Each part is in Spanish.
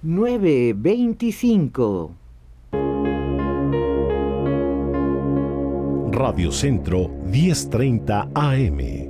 9:25. Radio Centro 10:30 AM.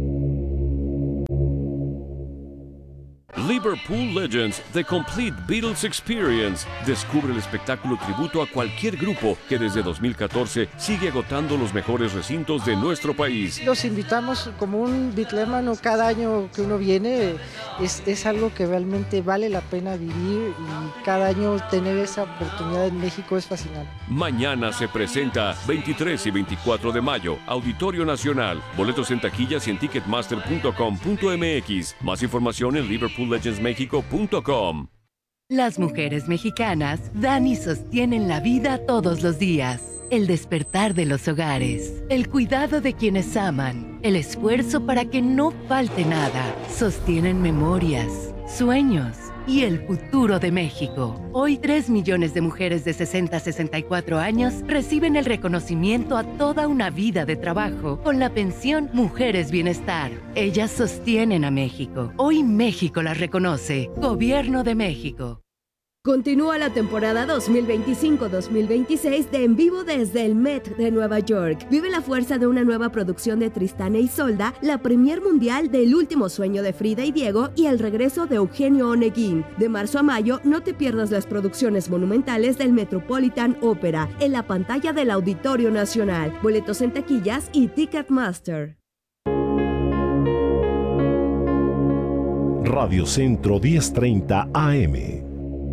Liverpool Legends, The Complete Beatles Experience. Descubre el espectáculo tributo a cualquier grupo que desde 2014 sigue agotando los mejores recintos de nuestro país. Los invitamos como un bitlémano cada año que uno viene. Es algo que realmente vale la pena vivir y cada año tener esa oportunidad en México es fascinante. Mañana se presenta 23 y 24 de mayo, Auditorio Nacional. Boletos en taquillas y en ticketmaster.com.mx. Más información en liverpoollegendsmexico.com. Las mujeres mexicanas dan y sostienen la vida todos los días. El despertar de los hogares, el cuidado de quienes aman, el esfuerzo para que no falte nada. Sostienen memorias, sueños y el futuro de México. Hoy 3 millones de mujeres de 60 a 64 años reciben el reconocimiento a toda una vida de trabajo con la pensión Mujeres Bienestar. Ellas sostienen a México. Hoy México las reconoce. Gobierno de México. Continúa la temporada 2025-2026 de En Vivo desde el Met de Nueva York. Vive la fuerza de una nueva producción de Tristán e Isolda, la premier mundial del Último Sueño de Frida y Diego y el regreso de Eugenio Oneguín. De marzo a mayo, no te pierdas las producciones monumentales del Metropolitan Opera en la pantalla del Auditorio Nacional. Boletos en taquillas y Ticketmaster. Radio Centro 10:30 AM.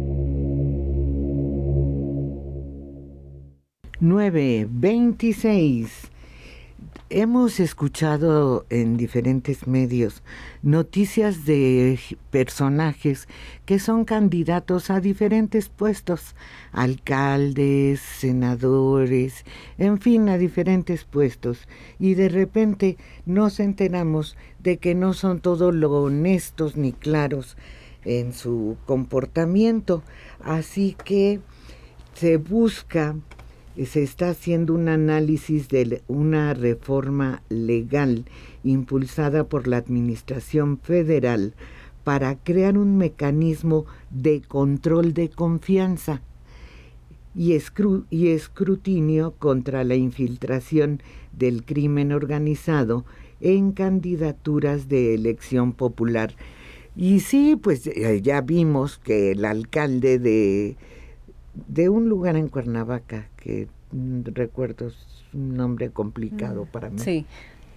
9:26. Hemos escuchado en diferentes medios noticias de personajes que son candidatos a diferentes puestos, alcaldes, senadores, en fin, a diferentes puestos. Y de repente nos enteramos de que no son todos lo honestos ni claros en su comportamiento. Así que se está haciendo un análisis de una reforma legal impulsada por la Administración Federal para crear un mecanismo de control de confianza y escrutinio contra la infiltración del crimen organizado en candidaturas de elección popular. Y sí, pues ya vimos que el alcalde de un lugar en Cuernavaca, que recuerdo es un nombre complicado para mí. Sí.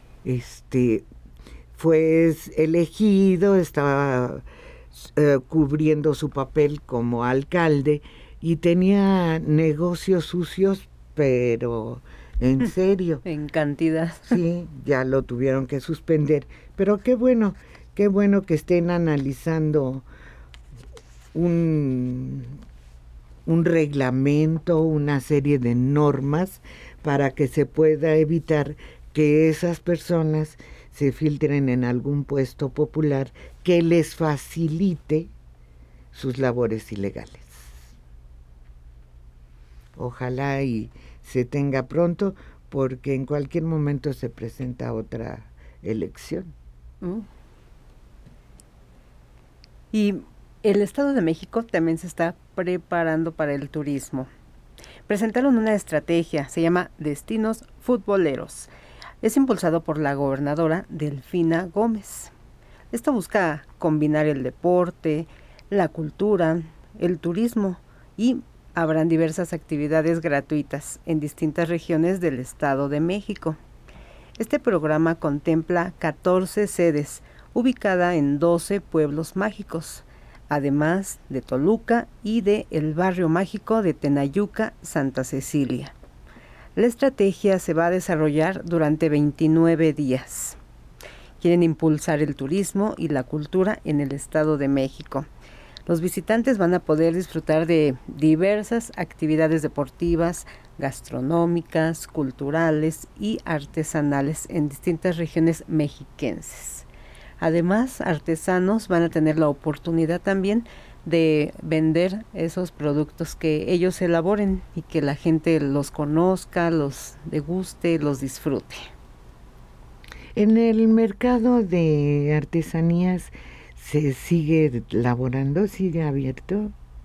Fue elegido, estaba cubriendo su papel como alcalde y tenía negocios sucios, pero en serio. En cantidad. Sí, ya lo tuvieron que suspender. Pero qué bueno que estén analizando un reglamento, una serie de normas para que se pueda evitar que esas personas se filtren en algún puesto popular que les facilite sus labores ilegales. Ojalá y se tenga pronto, porque en cualquier momento se presenta otra elección. Y el Estado de México también se está preparando para el turismo. Presentaron una estrategia, se llama Destinos Futboleros. Es impulsado por la gobernadora Delfina Gómez. Esto busca combinar el deporte, la cultura, el turismo y habrán diversas actividades gratuitas en distintas regiones del Estado de México. Este programa contempla 14 sedes, ubicada en 12 pueblos mágicos, además de Toluca y de el barrio mágico de Tenayuca, Santa Cecilia. La estrategia se va a desarrollar durante 29 días. Quieren impulsar el turismo y la cultura en el Estado de México. Los visitantes van a poder disfrutar de diversas actividades deportivas, gastronómicas, culturales y artesanales en distintas regiones mexiquenses. Además, artesanos van a tener la oportunidad también de vender esos productos que ellos elaboren y que la gente los conozca, los deguste, los disfrute. En el mercado de artesanías se sigue laborando, sigue abierto.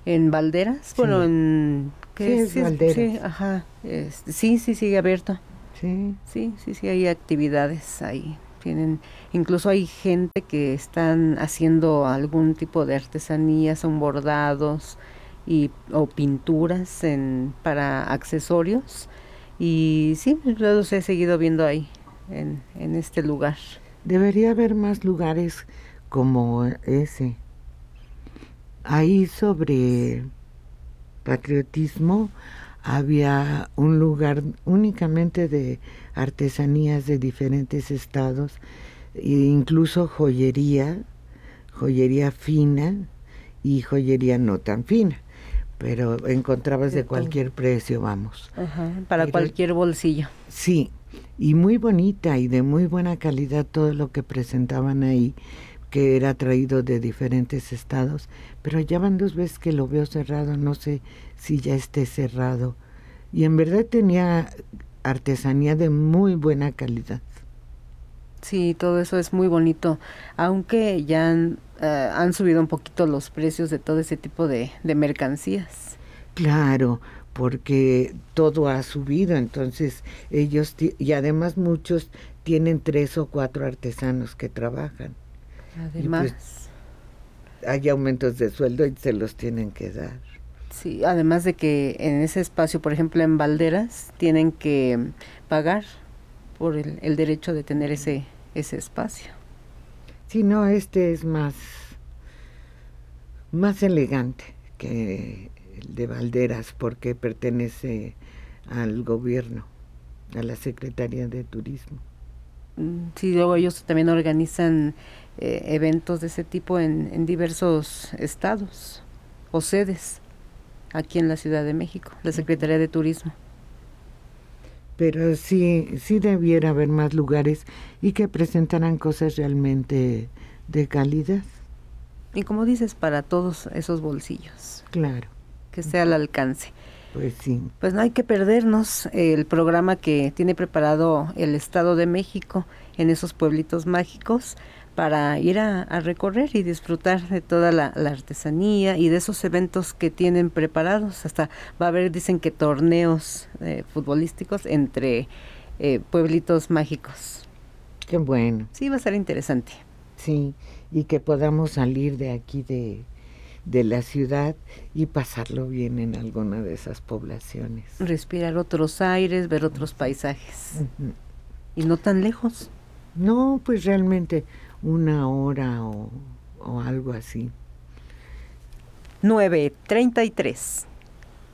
en Valderas, bueno, en... Sí, es Valderas. Sí, ajá, sí, sigue abierto. Sí. Sí, hay actividades ahí. Incluso hay gente que están haciendo algún tipo de artesanías, son bordados o pinturas para accesorios. Y sí, yo los he seguido viendo ahí, en este lugar. Debería haber más lugares como ese. Ahí sobre patriotismo había un lugar únicamente de artesanías de diferentes estados, e incluso joyería fina y joyería no tan fina, pero encontrabas de cualquier precio, vamos. Ajá, para cualquier bolsillo. Sí, y muy bonita y de muy buena calidad todo lo que presentaban ahí, que era traído de diferentes estados, pero ya van 2 veces que lo veo cerrado, no sé si ya esté cerrado. Y en verdad tenía artesanía de muy buena calidad. Sí, todo eso es muy bonito, aunque ya han subido un poquito los precios de todo ese tipo de mercancías. Claro, porque todo ha subido, entonces ellos, y además muchos tienen 3 o 4 artesanos que trabajan. Además, pues, hay aumentos de sueldo y se los tienen que dar. Sí, además de que en ese espacio, por ejemplo en Valderas, tienen que pagar por el derecho de tener ese espacio. Sí, no, este es más elegante que el de Valderas porque pertenece al gobierno, a la Secretaría de Turismo. Sí, luego ellos también organizan eventos de ese tipo en diversos estados o sedes aquí en la Ciudad de México, la Secretaría de Turismo. Pero sí debiera haber más lugares y que presentaran cosas realmente de calidad. Y como dices, para todos esos bolsillos. Claro. Que sea al alcance. Pues sí. Pues no hay que perdernos el programa que tiene preparado el Estado de México en esos pueblitos mágicos para ir a recorrer y disfrutar de toda la artesanía y de esos eventos que tienen preparados. Hasta va a haber, dicen que torneos futbolísticos entre pueblitos mágicos. Qué bueno. Sí, va a ser interesante. Sí, y que podamos salir de aquí de la ciudad y pasarlo bien en alguna de esas poblaciones. Respirar otros aires, ver otros paisajes. Uh-huh. Y no tan lejos. No, pues realmente 1 hora o algo así. 9:33.